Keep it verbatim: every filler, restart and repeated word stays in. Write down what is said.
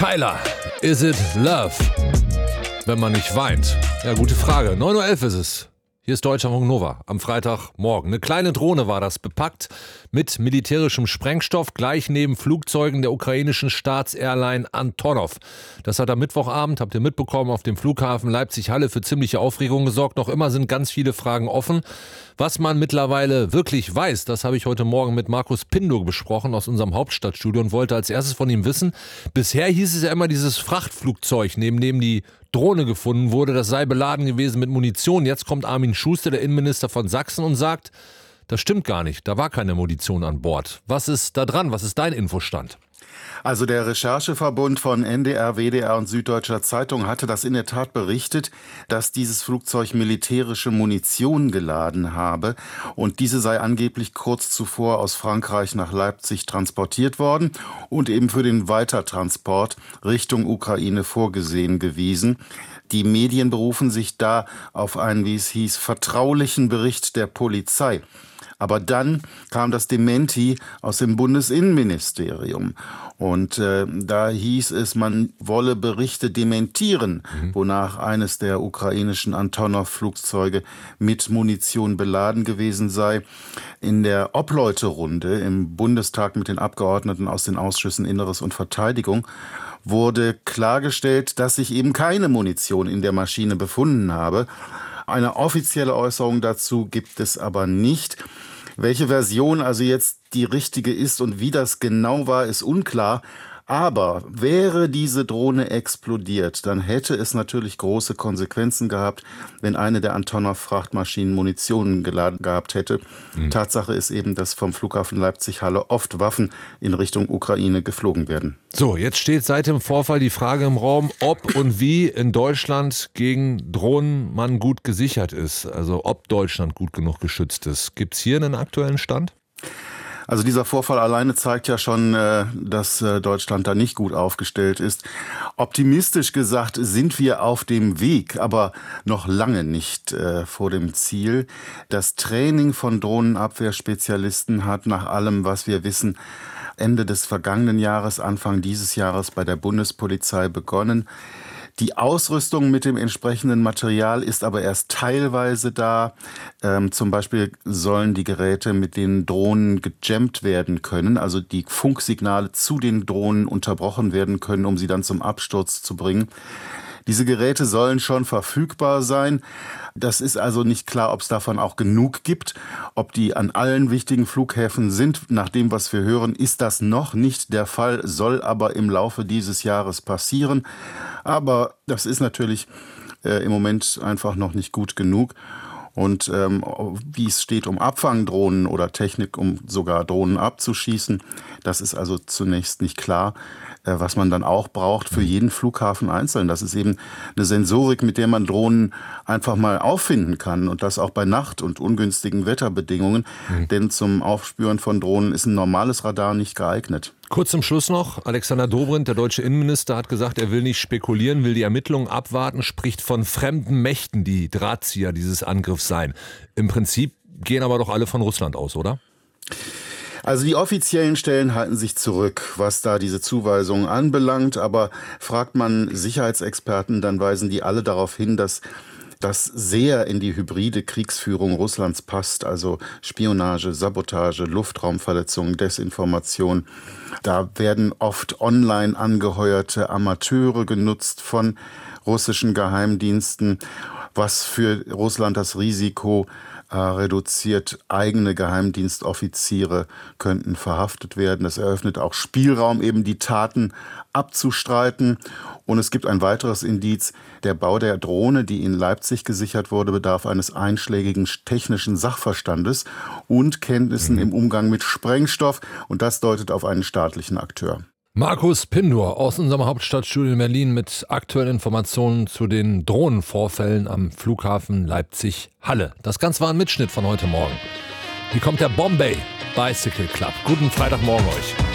Tyler, is it love? Wenn man nicht weint. Ja, gute Frage. neun Uhr elf ist es. Hier ist Deutschlandfunk Nova am Freitagmorgen. Eine kleine Drohne war das, bepackt mit militärischem Sprengstoff, gleich neben Flugzeugen der ukrainischen Staatsairline Antonov. Das hat am Mittwochabend, habt ihr mitbekommen, auf dem Flughafen Leipzig-Halle für ziemliche Aufregung gesorgt. Noch immer sind ganz viele Fragen offen. Was man mittlerweile wirklich weiß, das habe ich heute Morgen mit Markus Pindo besprochen aus unserem Hauptstadtstudio und wollte als erstes von ihm wissen. Bisher hieß es ja immer, dieses Frachtflugzeug, neben dem die Drohne gefunden wurde, das sei beladen gewesen mit Munition. Jetzt kommt Armin Schuster, der Innenminister von Sachsen, und sagt, das stimmt gar nicht, da war keine Munition an Bord. Was ist da dran? Was ist dein Infostand? Also der Rechercheverbund von N D R, W D R und Süddeutscher Zeitung hatte das in der Tat berichtet, dass dieses Flugzeug militärische Munition geladen habe und diese sei angeblich kurz zuvor aus Frankreich nach Leipzig transportiert worden und eben für den Weitertransport Richtung Ukraine vorgesehen gewesen. Die Medien berufen sich da auf einen, wie es hieß, vertraulichen Bericht der Polizei. Aber dann kam das Dementi aus dem Bundesinnenministerium. Und äh, da hieß es, man wolle Berichte dementieren, mhm. wonach eines der ukrainischen Antonov-Flugzeuge mit Munition beladen gewesen sei. In der Obleuterunde im Bundestag mit den Abgeordneten aus den Ausschüssen Inneres und Verteidigung wurde klargestellt, dass sich eben keine Munition in der Maschine befunden habe. Eine offizielle Äußerung dazu gibt es aber nicht. Welche Version also jetzt die richtige ist und wie das genau war, ist unklar. Aber wäre diese Drohne explodiert, dann hätte es natürlich große Konsequenzen gehabt, wenn eine der Antonov-Frachtmaschinen Munition geladen gehabt hätte. Mhm. Tatsache ist eben, dass vom Flughafen Leipzig-Halle oft Waffen in Richtung Ukraine geflogen werden. So, jetzt steht seit dem Vorfall die Frage im Raum, ob und wie in Deutschland gegen Drohnen man gut gesichert ist. Also ob Deutschland gut genug geschützt ist. Gibt es hier einen aktuellen Stand? Also dieser Vorfall alleine zeigt ja schon, dass Deutschland da nicht gut aufgestellt ist. Optimistisch gesagt sind wir auf dem Weg, aber noch lange nicht vor dem Ziel. Das Training von Drohnenabwehrspezialisten hat nach allem, was wir wissen, Ende des vergangenen Jahres, Anfang dieses Jahres bei der Bundespolizei begonnen. Die Ausrüstung mit dem entsprechenden Material ist aber erst teilweise da. Ähm, zum Beispiel sollen die Geräte mit den Drohnen gejammt werden können, also die Funksignale zu den Drohnen unterbrochen werden können, um sie dann zum Absturz zu bringen. Diese Geräte sollen schon verfügbar sein. Das ist also nicht klar, ob es davon auch genug gibt. Ob die an allen wichtigen Flughäfen sind, nach dem, was wir hören, ist das noch nicht der Fall, soll aber im Laufe dieses Jahres passieren. Aber das ist natürlich äh, im Moment einfach noch nicht gut genug. Und ähm, wie es steht um Abfangdrohnen oder Technik, um sogar Drohnen abzuschießen, das ist also zunächst nicht klar, äh, was man dann auch braucht für jeden Flughafen einzeln. Das ist eben eine Sensorik, mit der man Drohnen einfach mal auffinden kann und das auch bei Nacht und ungünstigen Wetterbedingungen. Mhm. Denn zum Aufspüren von Drohnen ist ein normales Radar nicht geeignet. Kurz zum Schluss noch, Alexander Dobrindt, der deutsche Innenminister, hat gesagt, er will nicht spekulieren, will die Ermittlungen abwarten, spricht von fremden Mächten, die Drahtzieher dieses Angriffs seien. Im Prinzip gehen aber doch alle von Russland aus, oder? Also die offiziellen Stellen halten sich zurück, was da diese Zuweisungen anbelangt. Aber fragt man Sicherheitsexperten, dann weisen die alle darauf hin, dass das sehr in die hybride Kriegsführung Russlands passt, also Spionage, Sabotage, Luftraumverletzungen, Desinformation. Da werden oft online angeheuerte Amateure genutzt von russischen Geheimdiensten, was für Russland das Risiko äh, reduziert. Eigene Geheimdienstoffiziere könnten verhaftet werden. Das eröffnet auch Spielraum, eben die Taten abzustreiten. Und es gibt ein weiteres Indiz. Der Bau der Drohne, die in Leipzig gesichert wurde, bedarf eines einschlägigen technischen Sachverstandes und Kenntnissen mhm. im Umgang mit Sprengstoff. Und das deutet auf einen staatlichen Akteur. Markus Pindo aus unserem Hauptstadtstudio in Berlin mit aktuellen Informationen zu den Drohnenvorfällen am Flughafen Leipzig-Halle. Das Ganze war ein Mitschnitt von heute Morgen. Hier kommt der Bombay Bicycle Club. Guten Freitagmorgen euch.